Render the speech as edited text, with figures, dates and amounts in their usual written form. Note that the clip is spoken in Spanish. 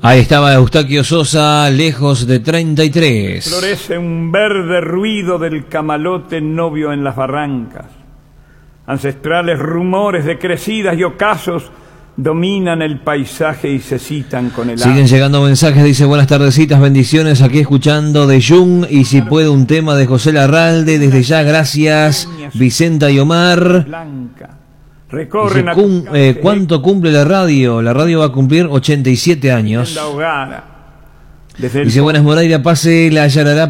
Ahí estaba Eustaquio Sosa, lejos de 33. Florece un verde ruido del camalote novio en las barrancas. Ancestrales rumores de crecidas y ocasos dominan el paisaje y se citan con el Siguen llegando mensajes, dice buenas tardecitas, bendiciones, aquí escuchando de Jung y si puede un tema de José Larralde, desde ya gracias, Vicenta y Omar. Blanca. Dice, ¿cuánto cumple la radio? La radio va a cumplir 87 años. Dice buenas Moraira, pase la Yarará